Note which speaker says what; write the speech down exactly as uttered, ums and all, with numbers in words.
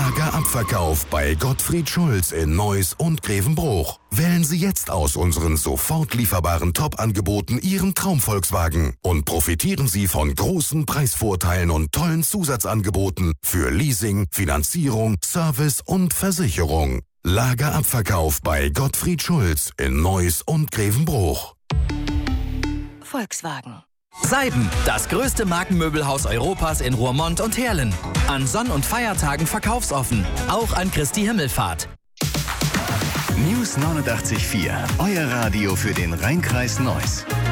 Speaker 1: Lagerabverkauf bei Gottfried Schulz in Neuss und Grevenbruch. Wählen Sie jetzt aus unseren sofort lieferbaren Top-Angeboten Ihren Traum-Volkswagen und profitieren Sie von großen Preisvorteilen und tollen Zusatzangeboten für Leasing, Finanzierung, Service und Versicherung. Lagerabverkauf bei Gottfried Schulz in Neuss und Grevenbruch.
Speaker 2: Volkswagen.
Speaker 3: Seiden, das größte Markenmöbelhaus Europas in Roermond und Heerlen. An Sonn- und Feiertagen verkaufsoffen, auch an Christi Himmelfahrt.
Speaker 4: News neunundachtzig Komma vier, euer Radio für den Rheinkreis Neuss.